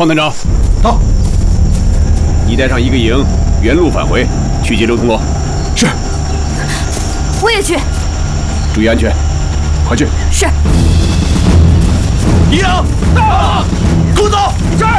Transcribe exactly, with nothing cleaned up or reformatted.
方团长， 到。 你带上一个营，原路返回，去接流通罗。 是。 我也去。 注意安全，快去。 是。 一营到，跟我走。是。